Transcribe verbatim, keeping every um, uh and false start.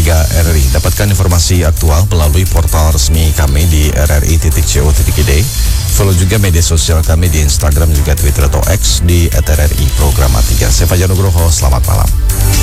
tiga R R I. Dapatkan informasi aktual melalui portal resmi kami di r r i titik co titik i d. Follow juga media sosial kami di Instagram juga Twitter atau X di at r r i Programa tiga. Saya Fajar Nugroho, selamat malam.